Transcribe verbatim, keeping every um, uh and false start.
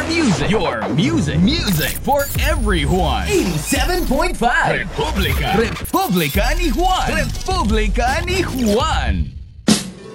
Your music. Your music. Music for everyone. eighty-seven point five. Republika. Republika ni Juan. Republika ni Juan.